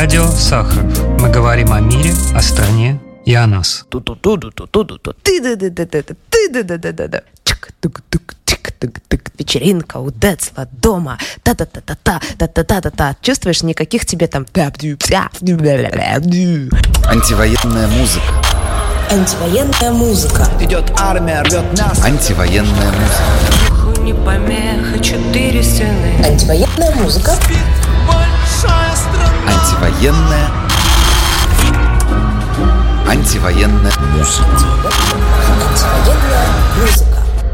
Радио Сахаров. Мы говорим о мире, о стране и о нас. Вечеринка у Децла дома. Та-та-та-та-та-та-та-та-та. Чувствуешь, никаких тебе там... Антивоенная музыка. Антивоенная музыка. Идет армия, рвет нас. Антивоенная музыка. Не помеха, 4 стены. Антивоенная музыка. Антивоенная. Антивоенная музыка. Антивоенная музыка.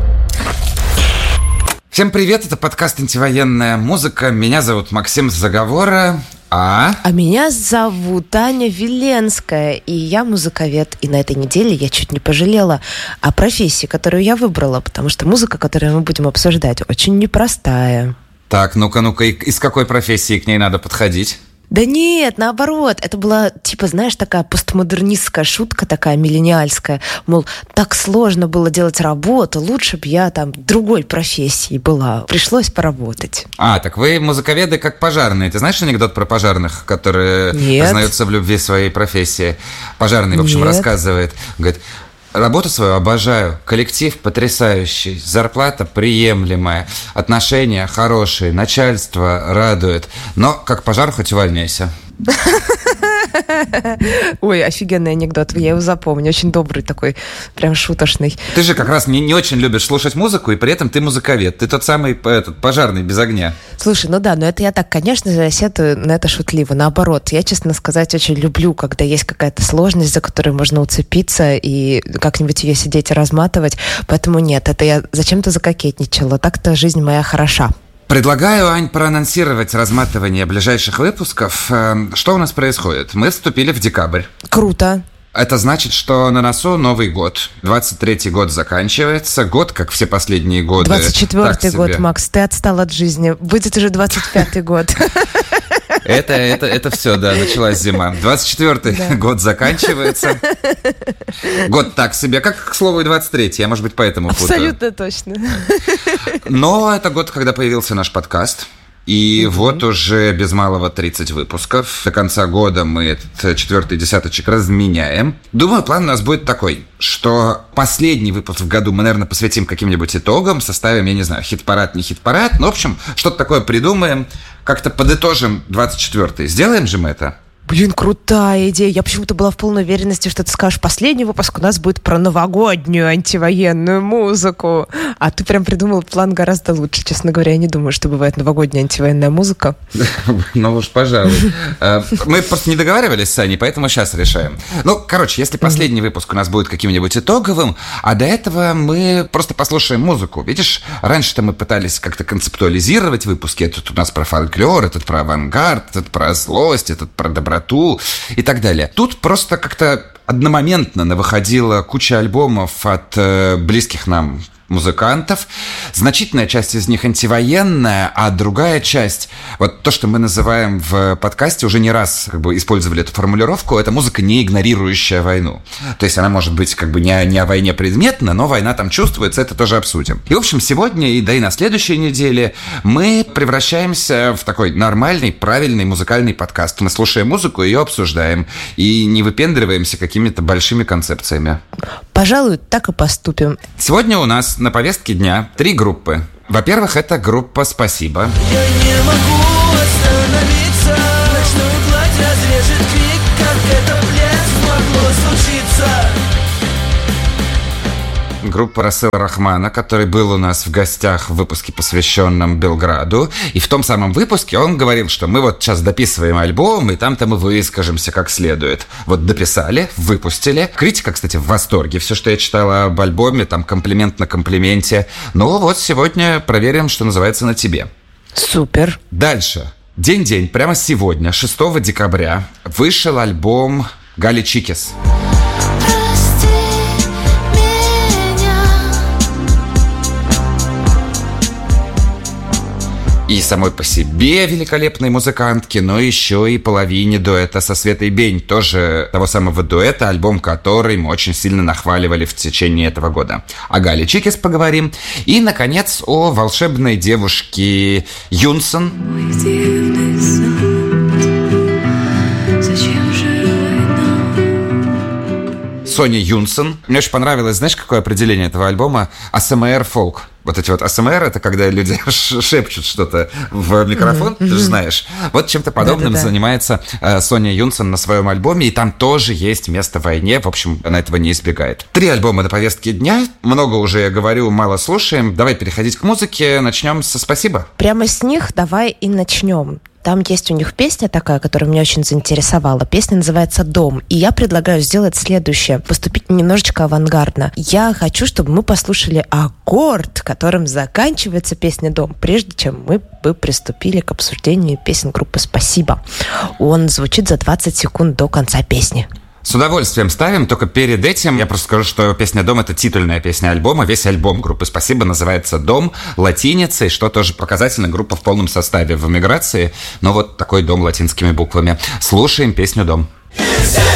Всем привет, это подкаст «Антивоенная музыка». Меня зовут Максим Заговора, А меня зовут Аня Веленская, и я музыковед. И на этой неделе я чуть не пожалела о профессии, которую я выбрала, потому что музыка, которую мы будем обсуждать, очень непростая. Так, ну-ка, из какой профессии к ней надо подходить? Да нет, наоборот, это была, знаешь, такая постмодернистская шутка, такая миллениальская, мол, так сложно было делать работу, лучше бы я там другой профессии была, пришлось поработать. Так вы музыковеды как пожарные. Ты знаешь анекдот про пожарных, которые признаются в любви своей профессии? Пожарный, в общем, рассказывает, говорит: работу свою обожаю, коллектив потрясающий, зарплата приемлемая, отношения хорошие, начальство радует, но как пожар хоть увольняйся. Ой, офигенный анекдот, я его запомню, очень добрый такой, прям шуточный. Ты же как раз не очень любишь слушать музыку, и при этом ты музыковед, ты тот самый пожарный без огня. Слушай, но это я так, конечно, сетую на это шутливо, наоборот, я, честно сказать, очень люблю, когда есть какая-то сложность, за которую можно уцепиться и как-нибудь ее сидеть и разматывать, поэтому нет, это я зачем-то закокетничала, так-то жизнь моя хороша. Предлагаю, Ань, проанонсировать разматывание ближайших выпусков. Что у нас происходит? Мы вступили в декабрь. Круто. Это значит, что на носу Новый год. 23-й год заканчивается. Год, как все последние годы. 24-й год, Макс, ты отстал от жизни. Будет уже 25-й год. Это все, да, началась зима. 24-й год заканчивается. Год так себе, как, к слову, и 23-й. Я, может быть, поэтому путаю. Абсолютно точно. Но это год, когда появился наш подкаст. И вот уже без малого 30 выпусков. До конца года мы этот 4-й десяточек разменяем. Думаю, план у нас будет такой, что последний выпуск в году мы, наверное, посвятим каким-нибудь итогам, составим, я не знаю, хит-парад, не хит-парад. Ну, в общем, что-то такое придумаем, как-то подытожим 24-й. Сделаем же мы это? Блин, крутая идея. Я почему-то была в полной уверенности, что ты скажешь, последний выпуск у нас будет про новогоднюю антивоенную музыку. А ты прям придумал план гораздо лучше. Честно говоря, я не думаю, что бывает новогодняя антивоенная музыка. Ну уж, пожалуй. Мы просто не договаривались с Аней, поэтому сейчас решаем. Если последний выпуск у нас будет каким-нибудь итоговым, а до этого мы просто послушаем музыку. Видишь, раньше-то мы пытались как-то концептуализировать выпуски. Этот у нас про фольклор, этот про авангард, этот про злость, этот про доброту и так далее. Тут просто как-то одномоментно выходила куча альбомов от близких нам музыкантов. Значительная часть из них антивоенная, а другая часть, вот то, что мы называем в подкасте, уже не раз использовали эту формулировку, это музыка, не игнорирующая войну. То есть она может быть не о войне предметно, но война там чувствуется, это тоже обсудим. И, в общем, сегодня, и на следующей неделе мы превращаемся в такой нормальный, правильный музыкальный подкаст. Мы слушаем музыку, ее обсуждаем, и не выпендриваемся какими-то большими концепциями. Пожалуй, так и поступим. Сегодня у нас на повестке дня 3 группы. Во-первых, это группа «Спасибо». Я не могу остановиться. Ночной гладь разрежет крик. Как это, блядь, могло случиться? Группа Расыла Рахмана, который был у нас в гостях в выпуске, посвященном Белграду. И в том самом выпуске он говорил, что мы вот сейчас дописываем альбом, и там-то мы выскажемся как следует. Вот дописали, выпустили. Критика, кстати, в восторге. Все, что я читала об альбоме, там комплимент на комплименте. Ну вот сегодня проверим, что называется, на тебе. Супер. Дальше. День-день, прямо сегодня, 6 декабря, вышел альбом Гали Чикис. И самой по себе великолепной музыкантки, но еще и половине дуэта со Светой Бень, тоже того самого дуэта, альбом который мы очень сильно нахваливали в течение этого года. О Гале Чикис поговорим. И, наконец, о волшебной девушке Юнсон. Соня Юнсон. Мне очень понравилось, знаешь, какое определение этого альбома? АСМР-фолк. Вот эти вот АСМР, это когда люди шепчут что-то в микрофон, ты же знаешь. Вот чем-то подобным занимается Соня Юнсон на своем альбоме, и там тоже есть место войне, в общем, она этого не избегает. 3 альбома на повестке дня, много уже я говорю, мало слушаем. Давай переходить к музыке, начнем со «Спасибо». Прямо с них давай и начнем. Там есть у них песня такая, которая меня очень заинтересовала. Песня называется «Дом». И я предлагаю сделать следующее. Поступить немножечко авангардно. Я хочу, чтобы мы послушали аккорд, которым заканчивается песня «Дом», прежде чем мы бы приступили к обсуждению песен группы «Спасибо». Он звучит за 20 секунд до конца песни. С удовольствием ставим, только перед этим я просто скажу, что песня «Дом» — это титульная песня альбома. Весь альбом группы «Спасибо» называется «Дом» латиницей, что тоже показательно, группа в полном составе в эмиграции, но вот такой «Дом» латинскими буквами. Слушаем песню «Дом».